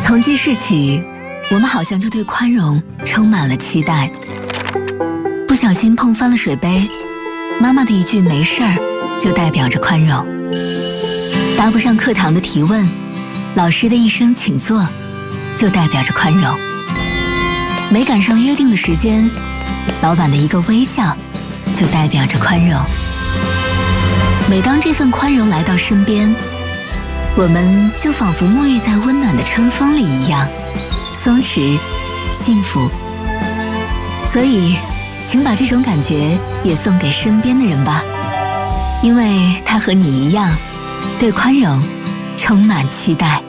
从记事起，我们好像就对宽容充满了期待。不小心碰翻了水杯，妈妈的一句没事儿就代表着宽容；答不上课堂的提问，老师的一声请坐就代表着宽容；没赶上约定的时间，老板的一个微笑就代表着宽容。每当这份宽容来到身边，我们就仿佛沐浴在温暖的春风里一样，松弛、幸福。所以，请把这种感觉也送给身边的人吧，因为他和你一样，对宽容充满期待。